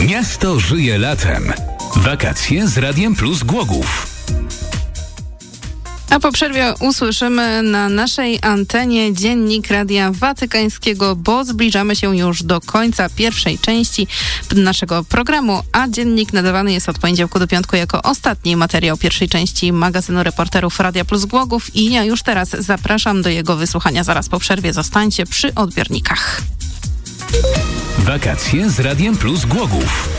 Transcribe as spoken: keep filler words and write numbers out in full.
Miasto żyje latem. Wakacje z Radiem Plus Głogów. A po przerwie usłyszymy na naszej antenie Dziennik Radia Watykańskiego, bo zbliżamy się już do końca pierwszej części naszego programu, a Dziennik nadawany jest od poniedziałku do piątku jako ostatni materiał pierwszej części magazynu reporterów Radia Plus Głogów i ja już teraz zapraszam do jego wysłuchania zaraz po przerwie. Zostańcie przy odbiornikach. Wakacje z Radiem Plus Głogów.